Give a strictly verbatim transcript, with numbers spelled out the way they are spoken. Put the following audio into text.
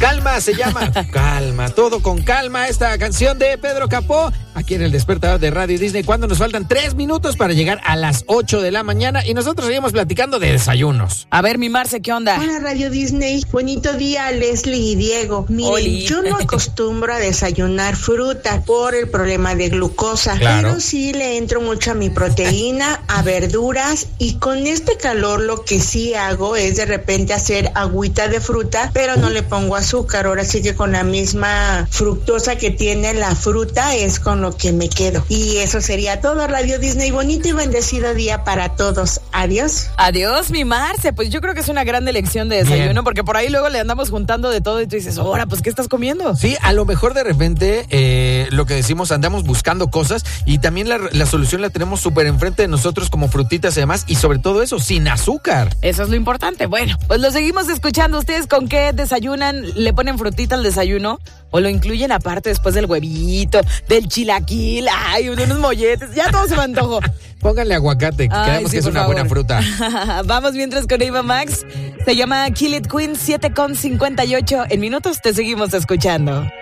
Calma se llama. Calma, todo con calma. Esta canción de Pedro Capó, aquí en el Despertador de Radio Disney, cuando nos faltan tres minutos para llegar a las ocho de la mañana y nosotros seguimos platicando de desayunos. A ver, mi Marce, ¿qué onda? Hola, Radio Disney. Bonito día, Leslie y Diego. Miren, Oli. yo no acostumbro a desayunar fruta por el problema de glucosa, Claro. pero sí le entro mucho a mi proteína, a verduras, y con este calor lo que sí hago es de repente hacer agüita de fruta, pero no le pongo azúcar. Ahora sí que con la misma fructosa que tiene la fruta es con lo que me quedo. Y eso sería todo, Radio Disney. Bonito y bendecido día para todos. Adiós. Adiós, mi Marce. Pues yo creo que es una gran elección de desayuno, Bien. porque por ahí luego le andamos juntando de todo y tú dices, ahora, pues, ¿qué estás comiendo? Sí, a lo mejor de repente, eh, lo que decimos, andamos buscando cosas y también la, la solución la tenemos súper enfrente de nosotros como frutitas y demás, y sobre todo eso, sin azúcar. Eso es lo importante. Bueno, pues lo seguimos escuchando. ¿Ustedes con qué desayunan? ¿Le ponen frutita al desayuno? ¿O lo incluyen aparte después del huevito, del chilaquil, ay, de unos molletes? Ya todo se me antojó. Pónganle aguacate, que Ay, creemos sí, que es por una favor. buena fruta. Vamos mientras con Eva Max. Se llama Kill It Queen, siete con cincuenta y ocho. En minutos te seguimos escuchando.